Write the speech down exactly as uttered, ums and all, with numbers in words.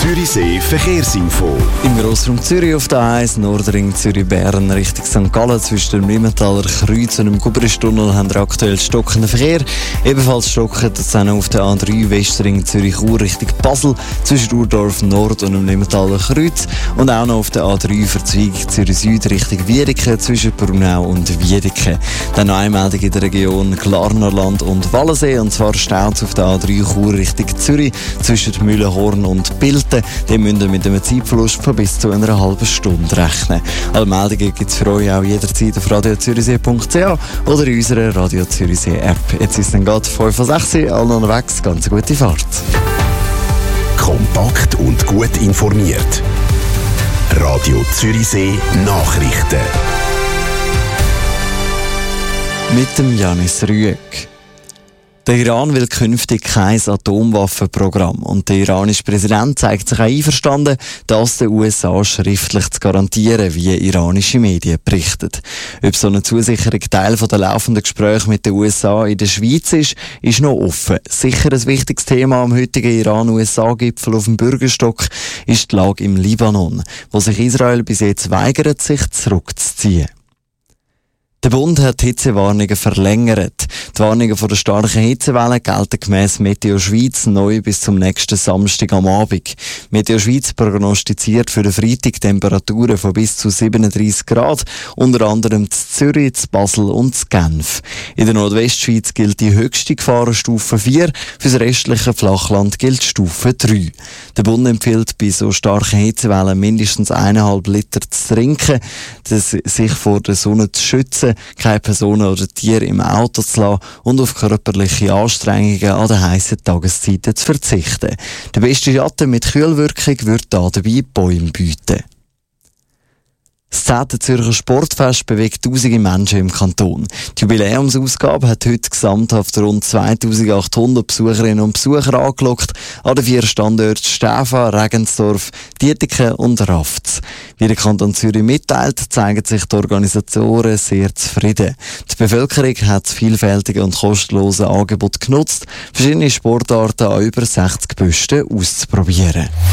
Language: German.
Zürichsee Verkehrsinfo. Im Grossraum Zürich auf der A eins, Nordring Zürich-Bern Richtung Sankt Gallen zwischen dem Limmentaler Kreuz und dem Gubristunnel haben wir aktuell stockenden Verkehr. Ebenfalls stockend es auf der A drei Westring Zürich-Chur Richtung Basel zwischen Urdorf Nord und dem Limmentaler Kreuz. Und auch noch auf der A drei Verzweigung Zürich-Süd Richtung Wiedeke zwischen Brunau und Wiedeke. Dann noch eine Meldung in der Region Glarnerland und Wallensee, und zwar staut es auf der A drei Chur Richtung Zürich zwischen Mühlenhorn und Bilten. Die müssen wir mit einem Zeitverlust von bis zu einer halben Stunde rechnen. Alle Meldungen gibt es für euch auch jederzeit auf radio zürichsee punkt c h oder in unserer Radio Zürichsee App. Jetzt ist es dann gerade fünf Uhr sechs, alle unterwegs, ganz gute Fahrt. Kompakt und gut informiert. Radio Zürichsee Nachrichten. Mit dem Janis Rüegg. Der Iran will künftig kein Atomwaffenprogramm, und der iranische Präsident zeigt sich auch einverstanden, das den U S A schriftlich zu garantieren, wie iranische Medien berichten. Ob so eine Zusicherung Teil der laufenden Gespräche mit den U S A in der Schweiz ist, ist noch offen. Sicher ein wichtiges Thema am heutigen Iran-U S A-Gipfel auf dem Bürgerstock ist die Lage im Libanon, wo sich Israel bis jetzt weigert, sich zurückzuziehen. Der Bund hat die Hitzewarnungen verlängert. Die Warnungen vor der starken Hitzewelle gelten gemäss Meteo Schweiz neu bis zum nächsten Samstag am Abend. Meteo Schweiz prognostiziert für den Freitag Temperaturen von bis zu siebenunddreissig Grad, unter anderem in Zürich, in Basel und in Genf. In der Nordwestschweiz gilt die höchste Gefahrenstufe vier, für das restliche Flachland gilt Stufe drei. Der Bund empfiehlt bei so starken Hitzewellen mindestens eineinhalb Liter zu trinken, das sich vor der Sonne zu schützen, keine Personen oder Tiere im Auto zu lassen und auf körperliche Anstrengungen an den heissen Tageszeiten zu verzichten. Der beste Schatten mit Kühlwirkung wird da dabei Bäume bieten. Das zehnte Zürcher Sportfest bewegt tausende Menschen im Kanton. Die Jubiläumsausgabe hat heute gesamthaft rund zweitausendachthundert Besucherinnen und Besucher angelockt an den vier Standorten Stäfa, Regensdorf, Dietike und Rafts. Wie der Kanton Zürich mitteilt, zeigen sich die Organisatoren sehr zufrieden. Die Bevölkerung hat das vielfältige und kostenlose Angebot genutzt, verschiedene Sportarten an über sechzig Pisten auszuprobieren.